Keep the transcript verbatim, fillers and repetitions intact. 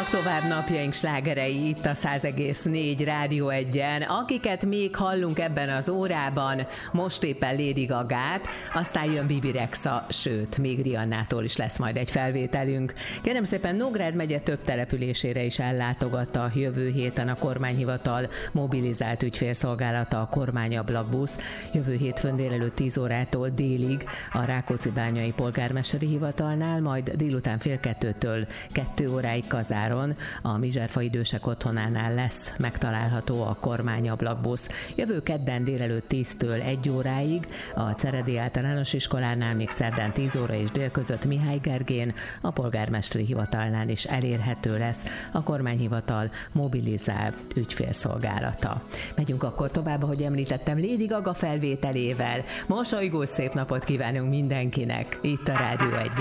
Folytatódnak tovább napjaink slágerei itt a száz egész négy Rádió egyen. Akiket még hallunk ebben az órában, most éppen Lady Gagát, aztán jön Bibi Rexha, sőt, még Riannától is lesz majd egy felvételünk. Kérem szépen, Nógrád megye több településére is ellátogatta jövő héten a kormányhivatal mobilizált ügyfélszolgálata, a kormányablakbusz. Jövő hétfőn délelőtt tíz órától délig a Rákóczi-bányai polgármesteri hivatalnál, majd délután fél kettőtől kettő óráig Kazáron, a Mizserfa idősek otthonánál lesz megtalálható a kormányablakbusz. Jövő kedden délelőtt tíztől egy óráig a Ceredi általános iskolánál, még szerdán tíz óra és dél között Mihály Gergén, a polgármesteri hivatalnál is elérhető lesz a kormányhivatal mobilizált ügyfélszolgálata. Megyünk akkor tovább, ahogy említettem, Lady Gaga felvételével. Mosolygós szép napot kívánunk mindenkinek itt a Rádió egyen.